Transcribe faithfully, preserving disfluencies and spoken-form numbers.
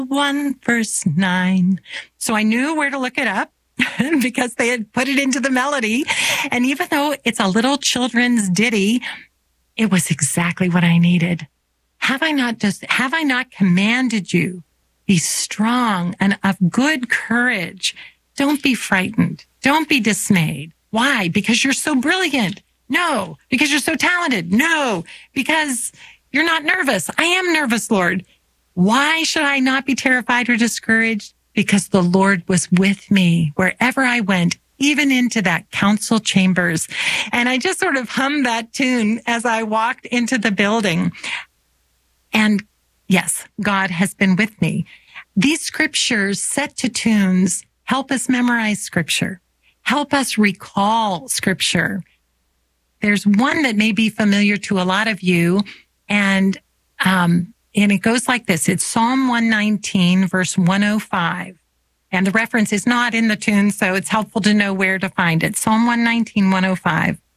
one, verse nine. So I knew where to look it up because they had put it into the melody. And even though it's a little children's ditty, it was exactly what I needed. Have I not just, have I not commanded you? Be strong and of good courage. Don't be frightened. Don't be dismayed. Why? Because you're so brilliant. No. Because you're so talented. No. Because you're not nervous. I am nervous, Lord. Why should I not be terrified or discouraged? Because the Lord was with me wherever I went, even into that council chambers. And I just sort of hummed that tune as I walked into the building. And yes, God has been with me. These scriptures set to tunes help us memorize scripture, help us recall scripture. There's one that may be familiar to a lot of you, and um, and it goes like this. It's Psalm one nineteen, verse one oh five. And the reference is not in the tune, so it's helpful to know where to find it. Psalm one nineteen, one oh five.